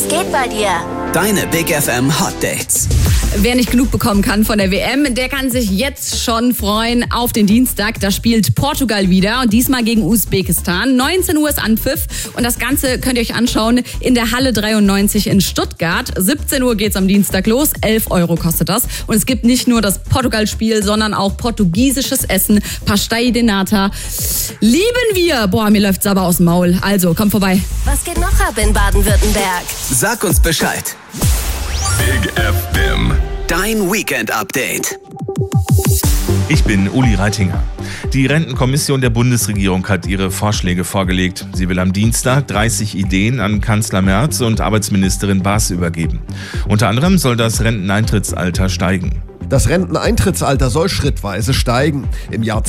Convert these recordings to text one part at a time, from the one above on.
Was geht bei dir? Deine Big FM Hot Dates. Wer nicht genug bekommen kann von der WM, der kann sich jetzt schon freuen auf den Dienstag. Da spielt Portugal wieder und diesmal gegen Usbekistan. 19 Uhr ist Anpfiff und das Ganze könnt ihr euch anschauen in der Halle 93 in Stuttgart. 17 Uhr geht's am Dienstag los, 11 € kostet das. Und es gibt nicht nur das Portugal-Spiel, sondern auch portugiesisches Essen, Pastel de Nata. Lieben wir! Boah, mir läuft's aber aus dem Maul. Also, komm vorbei. Was geht noch ab in Baden-Württemberg? Sag uns Bescheid. Big FM. Dein Weekend-Update. Ich bin Uli Reitinger. Die Rentenkommission der Bundesregierung hat ihre Vorschläge vorgelegt. Sie will am Dienstag 30 Ideen an Kanzler Merz und Arbeitsministerin Baas übergeben. Unter anderem soll das Renteneintrittsalter steigen. Das Renteneintrittsalter soll schrittweise steigen. Im Jahr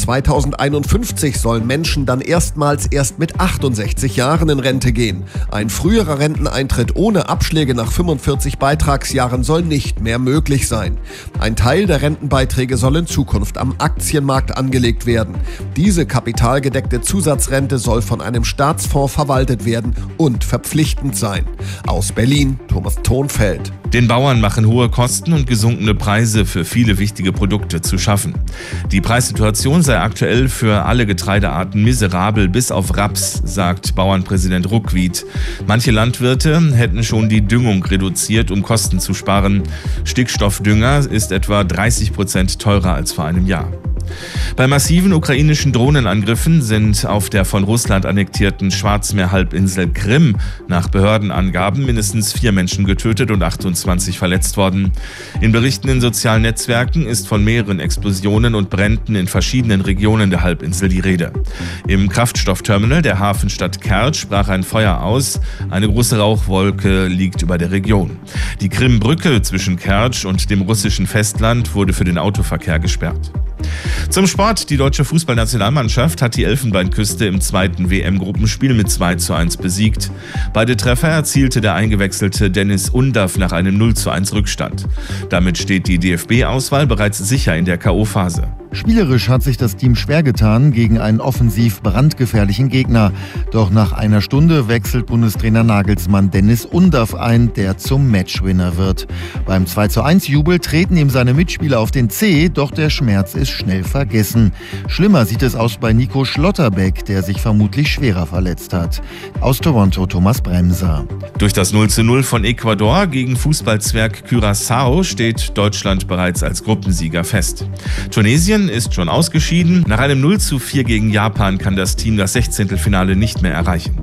2051 sollen Menschen dann erstmals erst mit 68 Jahren in Rente gehen. Ein früherer Renteneintritt ohne Abschläge nach 45 Beitragsjahren soll nicht mehr möglich sein. Ein Teil der Rentenbeiträge soll in Zukunft am Aktienmarkt angelegt werden. Diese kapitalgedeckte Zusatzrente soll von einem Staatsfonds verwaltet werden und verpflichtend sein. Aus Berlin, Thomas Thonfeld. Den Bauern machen hohe Kosten und gesunkene Preise für viele wichtige Produkte zu schaffen. Die Preissituation sei aktuell für alle Getreidearten miserabel bis auf Raps, sagt Bauernpräsident Ruckwied. Manche Landwirte hätten schon die Düngung reduziert, um Kosten zu sparen. Stickstoffdünger ist etwa 30% teurer als vor einem Jahr. Bei massiven ukrainischen Drohnenangriffen sind auf der von Russland annektierten Schwarzmeerhalbinsel Krim nach Behördenangaben mindestens 4 Menschen getötet und 28 verletzt worden. In Berichten in sozialen Netzwerken ist von mehreren Explosionen und Bränden in verschiedenen Regionen der Halbinsel die Rede. Im Kraftstoffterminal der Hafenstadt Kertsch brach ein Feuer aus. Eine große Rauchwolke liegt über der Region. Die Krimbrücke zwischen Kertsch und dem russischen Festland wurde für den Autoverkehr gesperrt. Zum Sport. Die deutsche Fußballnationalmannschaft hat die Elfenbeinküste im zweiten WM-Gruppenspiel mit 2:1 besiegt. Beide Treffer erzielte der eingewechselte Dennis Undav nach einem 0:1 Rückstand. Damit steht die DFB-Auswahl bereits sicher in der K.O.-Phase. Spielerisch hat sich das Team schwer getan gegen einen offensiv brandgefährlichen Gegner. Doch nach einer Stunde wechselt Bundestrainer Nagelsmann Dennis Undav ein, der zum Matchwinner wird. Beim 2:1-Jubel treten ihm seine Mitspieler auf den Zeh, doch der Schmerz ist schnell vergessen. Schlimmer sieht es aus bei Nico Schlotterbeck, der sich vermutlich schwerer verletzt hat. Aus Toronto Thomas Bremser. Durch das 0:0 von Ecuador gegen Fußballzwerg Curaçao steht Deutschland bereits als Gruppensieger fest. Tunesien ist schon ausgeschieden. Nach einem 0:4 gegen Japan kann das Team das 16. nicht mehr erreichen.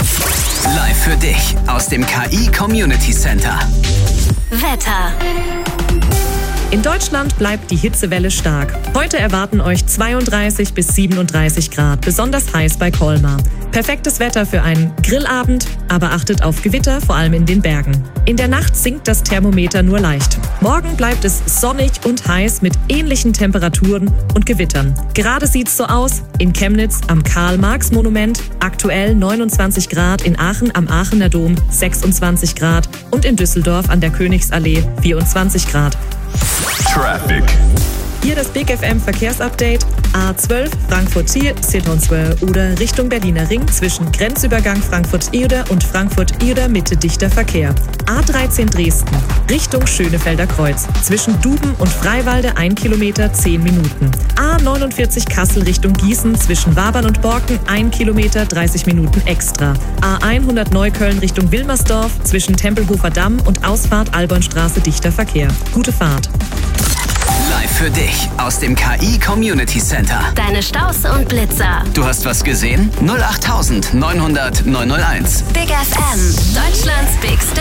Live für dich aus dem KI Community Center. Wetter. In Deutschland bleibt die Hitzewelle stark. Heute erwarten euch 32 bis 37 Grad, besonders heiß bei Colmar. Perfektes Wetter für einen Grillabend, aber achtet auf Gewitter, vor allem in den Bergen. In der Nacht sinkt das Thermometer nur leicht. Morgen bleibt es sonnig und heiß mit ähnlichen Temperaturen und Gewittern. Gerade sieht's so aus: in Chemnitz am Karl-Marx-Monument aktuell 29 Grad, in Aachen am Aachener Dom 26 Grad und in Düsseldorf an der Königsallee 24 Grad. Traffic. Hier das Big FM Verkehrsupdate. A12 Frankfurt-Ziel, Sittonswell oder Richtung Berliner Ring zwischen Grenzübergang Frankfurt-Ihder und Frankfurt-Ihder Mitte dichter Verkehr. A13 Dresden Richtung Schönefelder Kreuz zwischen Duben und Freiwalde 1 Kilometer 10 Minuten. A49 Kassel Richtung Gießen zwischen Wabern und Borken 1 Kilometer 30 Minuten extra. A100 Neukölln Richtung Wilmersdorf zwischen Tempelhofer Damm und Ausfahrt Albornstraße dichter Verkehr. Gute Fahrt. Live für dich aus dem KI Community Center. Deine Staus und Blitzer. Du hast was gesehen? 08900 901. Big FM. Deutschlands Big